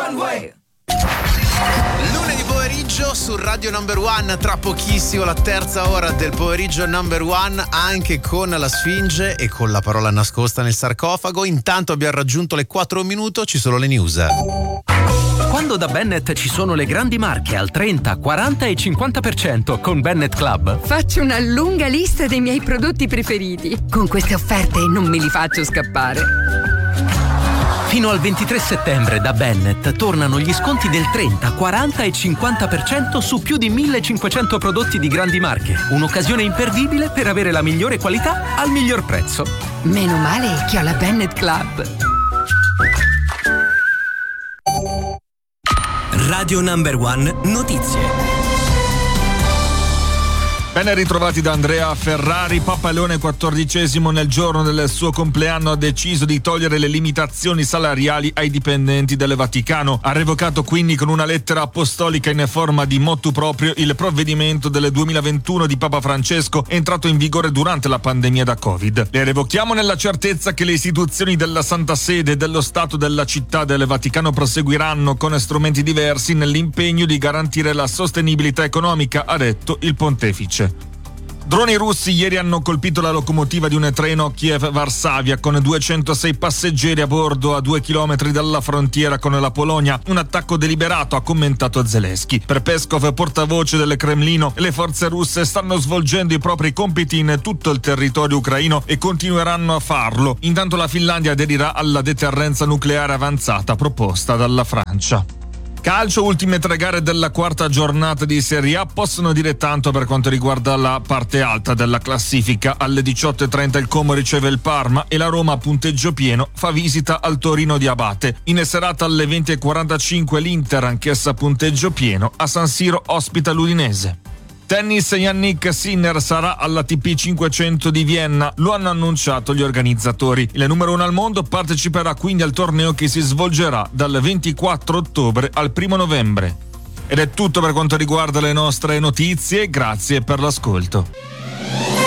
Lunedì pomeriggio su Radio Number One, tra pochissimo la terza ora del pomeriggio Number One, anche con la Sfinge e con la parola nascosta nel sarcofago. Intanto abbiamo raggiunto le 4 minuti, ci sono le news. Quando da Bennett ci sono le grandi marche al 30, 40 e 50% con Bennett Club, faccio una lunga lista dei miei prodotti preferiti. Con queste offerte non me li faccio scappare. Fino al 23 settembre da Bennett tornano gli sconti del 30, 40 e 50% su più di 1500 prodotti di grandi marche. Un'occasione imperdibile per avere la migliore qualità al miglior prezzo. Meno male che ho la Bennett Club. Radio Number One Notizie. Ben ritrovati da Andrea Ferrari. Papa Leone XIV nel giorno del suo compleanno ha deciso di togliere le limitazioni salariali ai dipendenti del Vaticano. Ha revocato quindi con una lettera apostolica in forma di motu proprio il provvedimento del 2021 di Papa Francesco, entrato in vigore durante la pandemia da Covid. Le revochiamo nella certezza che le istituzioni della Santa Sede e dello Stato della Città del Vaticano proseguiranno con strumenti diversi nell'impegno di garantire la sostenibilità economica, ha detto il pontefice. Droni russi ieri hanno colpito la locomotiva di un treno Kiev-Varsavia con 206 passeggeri a bordo a 2 chilometri dalla frontiera con la Polonia. Un attacco deliberato, ha commentato Zelensky. Per Peskov, portavoce del Cremlino, le forze russe stanno svolgendo i propri compiti in tutto il territorio ucraino e continueranno a farlo. Intanto la Finlandia aderirà alla deterrenza nucleare avanzata proposta dalla Francia. Calcio, ultime 3 gare della quarta giornata di Serie A possono dire tanto per quanto riguarda la parte alta della classifica. Alle 18:30 il Como riceve il Parma e la Roma a punteggio pieno fa visita al Torino di Abate. In serata alle 20:45 l'Inter, anch'essa a punteggio pieno, a San Siro ospita l'Udinese. Tennis, Yannick Sinner sarà all'ATP 500 di Vienna, lo hanno annunciato gli organizzatori. Il numero 1 al mondo parteciperà quindi al torneo che si svolgerà dal 24 ottobre al 1 novembre. Ed è tutto per quanto riguarda le nostre notizie, grazie per l'ascolto.